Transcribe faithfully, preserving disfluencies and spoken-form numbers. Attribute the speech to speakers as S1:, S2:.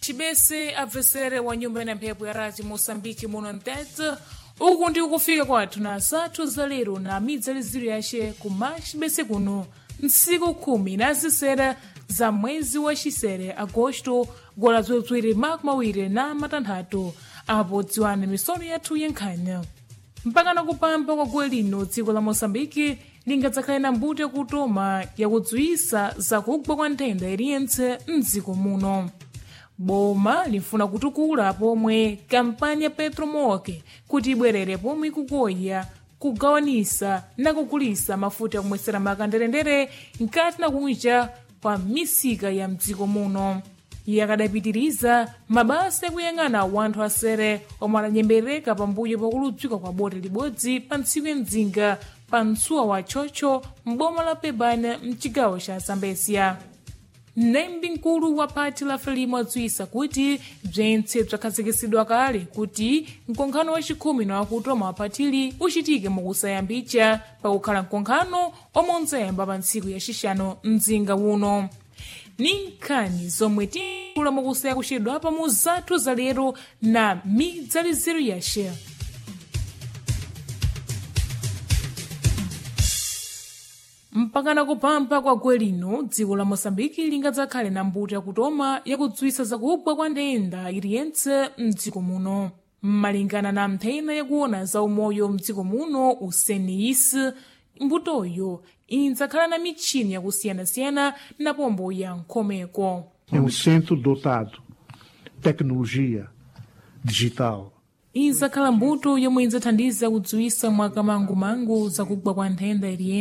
S1: Chibese abvesere wa nyumba ina mphepo ya rati Moçambique muno mtete uku ndi ukufika kwathu na sathu za lero na midzaliziro yace kuma Chibese kuno ntsiku khumi na zisere za mwezi wa Chisere agosto gola zotswiri makumi awiri na matanthatu apo dziwani misono yathu yenkhanya mpaka na kupamba kwa gwe lino dziko la Moçambique lingadzakhale na mbuto yakutoma yakudziwisa za kugwa kwa nthenda iliyentse mdziko muno. Boma linfuna kutukula pomwe kampani ya Petromoke kuti ibwerere pomwe kukoya kugawanisa na kugulisa mafuta yakumwesera makanderendere nkati na kunja kwa misika ya mdziko muno. Yakadapitiriza mabasa yakuyang'ana wanthu asere omwe adanyembereka pambuyo pakuludzika kwa bote libodzi pa ntsiku ya mdzinga pa mtsuwa wa chocho m'boma la Pebana mchigawo cha Zambezia. Mnembi mkulu wa pati la Frelimo adziwisa kuti bzentse bzakhazikisidwa kale kuti mkonkhano wa chikhumi na wakutoma wa patili uchitike mukusayambicha pakukhala mkonkhano omwe unzayamba pa ntsiku ya xixano mdzinga uno. Ni nkhani zomwe tikula mukusaya kuchedwa pa mu zathu za lero na midzaliziro yace. Mpakana kupamba kwa gwe lino dziko la Moçambique lingadzakhale na mbuto yakutoma yakudziwisa zakugwa kwa nthenda iliyentse mdziko muno. Malingana na mthena yakuona za umoyo mdziko muno useniyisi mbutoyo indzakhala na michini yakusiyanasiyana na pombo ya nkhomeko.
S2: É um centro dotado de tecnologia digital.
S1: Indzakhala mbuto yomwe idzathandiza kudziwisa mwakamangumangu zakugwa kwa nthenda iliyentse